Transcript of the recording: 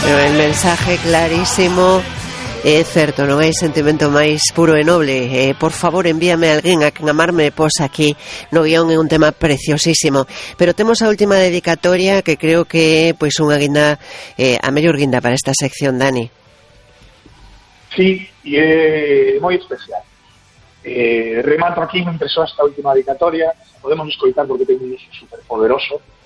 Pero el mensaje clarísimo. É certo, non hai sentimento máis puro e noble. Por favor, envíame a alguén a quen amarme, pos aquí no guión. É un tema preciosísimo. Pero temos a última dedicatoria que creo que é pois unha guinda, a mellor guinda para esta sección, Dani. Sí, e é moi especial. Remato aquí mentre soa esta última dedicatoria. Podemos escoitar porque ten un uso superpoderoso.